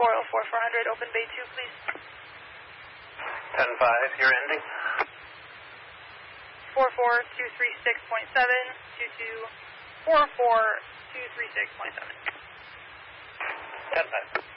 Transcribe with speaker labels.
Speaker 1: 404-400, open bay 2, please.
Speaker 2: 10-5, your ending.
Speaker 1: 44236.7, 22 44236.7.
Speaker 2: 10-5.